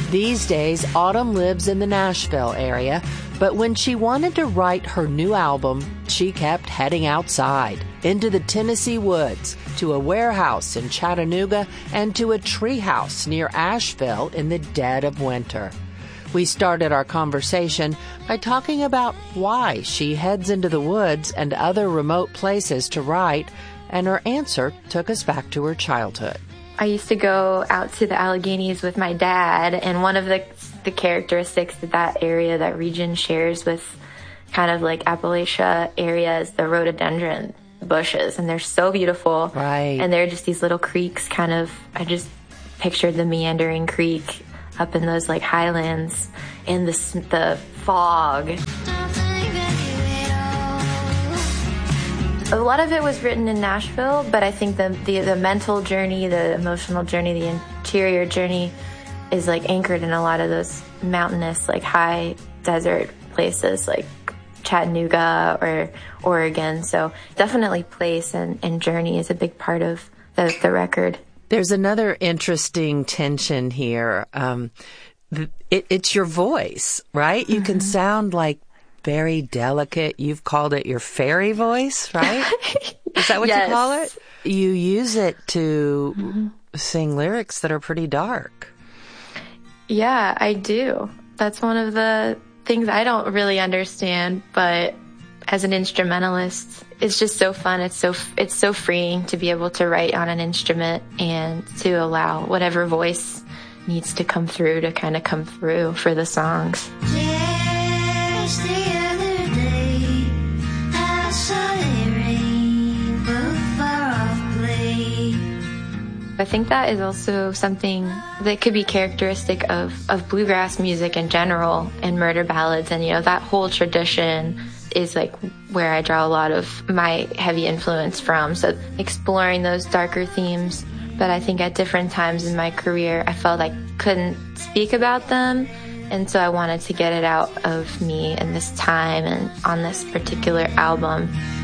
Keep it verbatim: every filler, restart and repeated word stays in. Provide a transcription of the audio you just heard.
These days, Autumn lives in the Nashville area, but when she wanted to write her new album, she kept heading outside, into the Tennessee woods, to a warehouse in Chattanooga, and to a treehouse near Asheville in the dead of winter. We started our conversation by talking about why she heads into the woods and other remote places to write, and her answer took us back to her childhood. I used to go out to the Alleghenies with my dad, and one of the the characteristics that that area, that region shares with kind of like Appalachia area is the rhododendron bushes, and they're so beautiful. Right. And they're just these little creeks kind of, I just pictured the meandering creek up in those like highlands and the, the fog. A lot of it was written in Nashville, but I think the, the the mental journey, the emotional journey, the interior journey is like anchored in a lot of those mountainous, like high desert places like Chattanooga or Oregon. So definitely place and, and journey is a big part of the, the record. There's another interesting tension here. Um, it, it's your voice, right? Mm-hmm. You can sound like very delicate. You've called it your fairy voice, right? Is that what Yes. you call it? You use it to mm-hmm. sing lyrics that are pretty dark. Yeah, I do. That's one of the things I don't really understand, but as an instrumentalist, it's just so fun. It's so it's so freeing to be able to write on an instrument and to allow whatever voice needs to come through to kind of come through for the songs. Just the other day, I saw the rainbow far off play. I think that is also something that could be characteristic of, of bluegrass music in general and murder ballads. And, you know, that whole tradition is like where I draw a lot of my heavy influence from. So exploring those darker themes. But I think at different times in my career, I felt I couldn't speak about them. And so I wanted to get it out of me in this time and on this particular album.